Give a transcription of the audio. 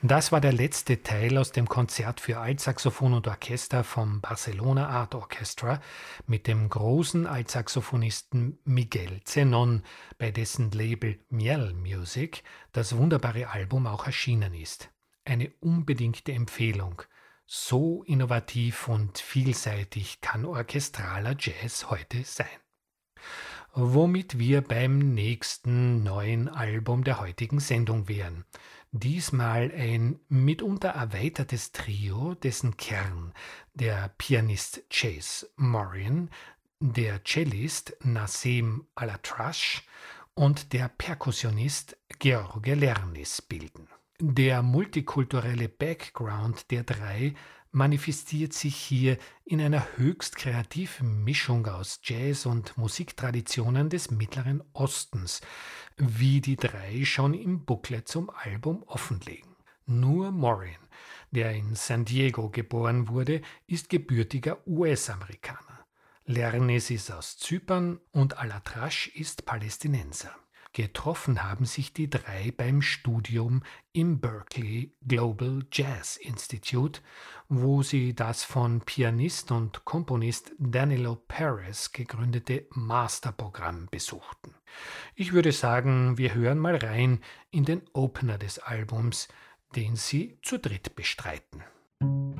Das war der letzte Teil aus dem Konzert für Altsaxophon und Orchester vom Barcelona Art Orchestra mit dem großen Altsaxophonisten Miguel Zenon, bei dessen Label Miel Music das wunderbare Album auch erschienen ist. Eine unbedingte Empfehlung. So innovativ und vielseitig kann orchestraler Jazz heute sein. Womit wir beim nächsten neuen Album der heutigen Sendung wären. Diesmal ein mitunter erweitertes Trio, dessen Kern der Pianist Chase Morin, der Cellist Nassim Alatrash und der Perkussionist George Lernis bilden. Der multikulturelle Background der drei manifestiert sich hier in einer höchst kreativen Mischung aus Jazz- und Musiktraditionen des Mittleren Ostens, wie die drei schon im Booklet zum Album offenlegen. Nur Morin, der in San Diego geboren wurde, ist gebürtiger US-Amerikaner. Lernis ist aus Zypern und Alatrash ist Palästinenser. Getroffen haben sich die drei beim Studium im Berklee Global Jazz Institute, wo sie das von Pianist und Komponist Danilo Perez gegründete Masterprogramm besuchten. Ich würde sagen, wir hören mal rein in den Opener des Albums, den sie zu dritt bestreiten.